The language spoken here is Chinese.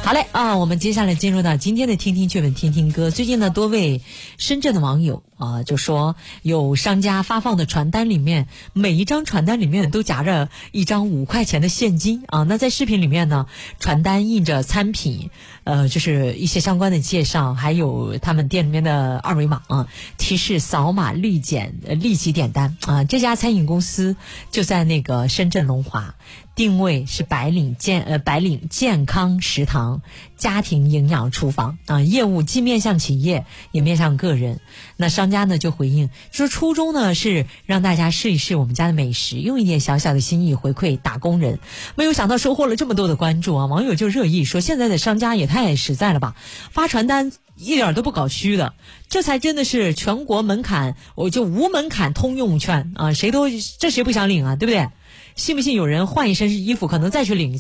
好嘞啊，我们接下来进入到今天的听听趣闻听听歌。最近呢，多位深圳的网友就说有商家发放的传单里面，每一张传单里面都夹着一张5块钱的现金啊。那在视频里面呢，传单印着餐品，就是一些相关的介绍，还有他们店里面的二维码啊，提示扫码立即点单啊。这家餐饮公司就在那个深圳龙华。定位是白领健康食堂、家庭营养厨房啊，业务既面向企业也面向个人。那商家呢就回应说，初衷呢是让大家试一试我们家的美食，用一点小小的心意回馈打工人。没有想到收获了这么多的关注啊！网友就热议说，现在的商家也太实在了吧，发传单一点都不搞虚的，这才真的是全国门槛，我就无门槛通用券啊！谁不想领啊，对不对？信不信有人换一身衣服可能再去领